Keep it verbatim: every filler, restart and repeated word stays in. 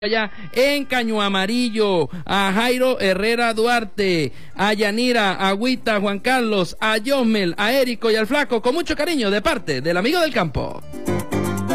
Allá en Caño Amarillo, a Jairo Herrera Duarte, a Yanira, a Agüita, a Juan Carlos, a Yosmel, a Érico y al Flaco, con mucho cariño de parte del amigo del campo.